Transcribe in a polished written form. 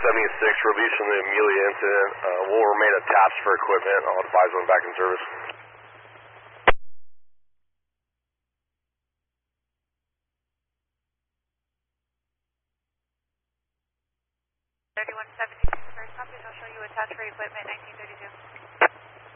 release from the Amelia incident. Will remain attached for equipment. I'll advise when back in service. 3176, first copy. I'll show you attached for equipment 1932.